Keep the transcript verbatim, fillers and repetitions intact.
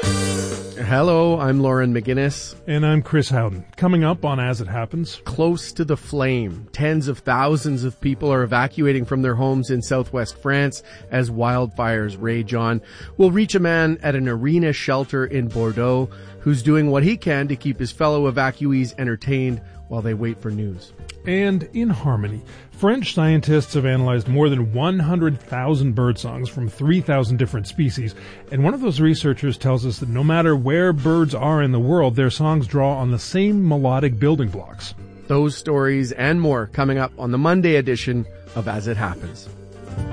Hello, I'm Lauren McGinnis. And I'm Chris Howden. Coming up on As It Happens. Close to the flame. Tens of thousands of people are evacuating from their homes in southwest France as wildfires rage on. We'll reach a man at an arena shelter in Bordeaux who's doing what he can to keep his fellow evacuees entertained while they wait for news. And in harmony, French scientists have analyzed more than one hundred thousand bird songs from three thousand different species, and one of those researchers tells us that no matter where birds are in the world, their songs draw on the same melodic building blocks. Those stories and more coming up on the Monday edition of As It Happens.